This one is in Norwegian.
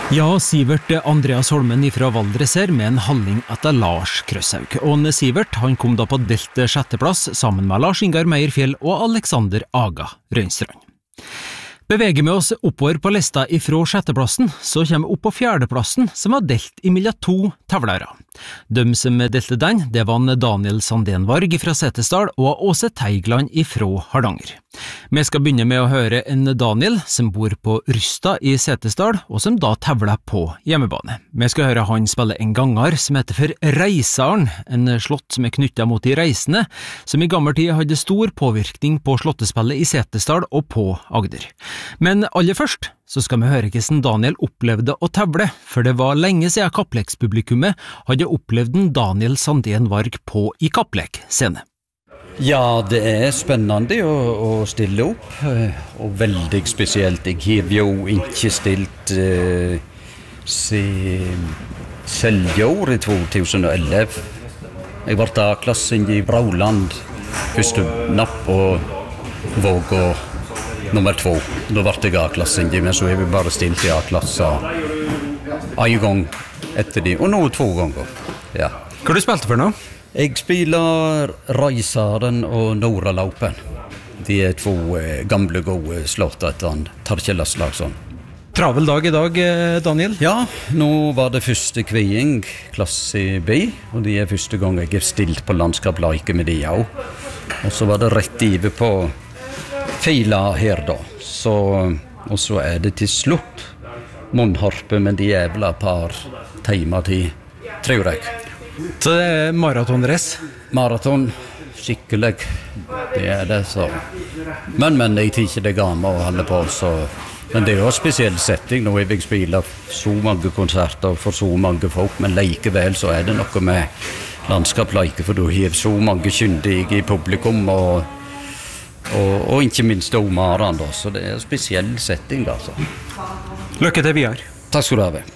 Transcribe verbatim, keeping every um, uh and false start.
Ja, Sivert Andreas Holmen ifra Valdres her med en handling etter Lars Krøshaug. Og Sivert, han kom da på delt sjetteplass sammen med Lars Ingar Meierfjell og Alexander Aga Røynstrand. Beveger vi oss oppover på lista ifra sjetteplassen, så kommer vi opp på fjerdeplassen, som var delt i mellom to tavlere. De som delte den, det var Daniel Sandén-Varg fra Setesdal og Åse Teigland ifra Hardanger. Vi skal begynne med å høre en Daniel som bor på Rysta i Setesdal, og som da tavler på hjemmebane. Vi skal høre han spille en ganger som heter for Reisaren, en slott som er knyttet mot de reisende, som i gammel tid hadde stor påvirkning på slottespillet i Setesdal og på Agder. Men aller først så skal vi høre hvordan Daniel opplevde å tavle, for det var lenge siden Kappleks-publikummet hadde opplevd en Daniel Sandén-Varg på i Kapplek-scene. Ja, det er spennende å, å stille opp, og veldig spesielt. Jeg har jo ikke stilt uh, siden Seljord i to tusen og elleve. Jeg var A-klassen i Brauland, første napp og våg og nummer to. Da var jeg A-klassen, men så har vi bare stilt i A-klassa en gang etter det, og nå to ganger. Ja. Hva du spilte for nå? Jeg spiller Reisaren og Noralaupen. De er to eh, gamle gode slått etter han Tarkjellas Lagsson. Travel dag i dag, Daniel? Ja, nå var det første kviing, klasse B, og det er første gang jeg er stilt på landskap like med de også. Og så var det rett ive på fila her da. Så, og så er det til slutt munnharpe, men de er vel et par timer til, tror jeg. Så det er maratonrace? Maraton, skikkelig, det er det, så. Men, men jeg tror ikke det er gammel å holde på, så. Men det er jo en spesiell setting, nå har jeg spilt så mange konserter for så mange folk, men likevel så er det noe med landskap like, for du har så mange kyndige i publikum, og, og, og ikke minst dommeren, da, så det er en spesiell setting, altså. Lykke til, Vidar. Takk skal du ha.